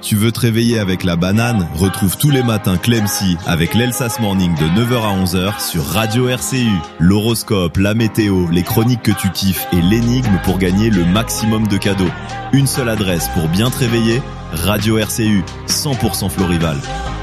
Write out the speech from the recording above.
Tu veux te réveiller avec la banane? Retrouve tous les matins Clemcy avec l'Elsas Morning de 9h à 11h sur Radio RCU. L'horoscope, la météo, les chroniques que tu kiffes et l'énigme pour gagner le maximum de cadeaux. Une seule adresse pour bien te réveiller, Radio RCU, 100% Florival.